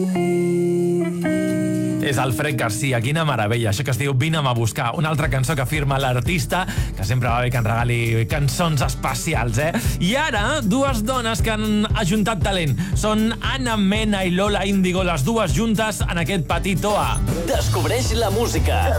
És el Fred Garcia, quina meravella. Això que es diu Vine'm a buscar, una altra cançó que firma l'artista, que sempre va bé que ens regali cançons especials, I ara, dues dones que han ajuntat talent. Són Anna Mena i Lola Índigo, les dues juntes en aquest Petit Oa. Descobreix la música.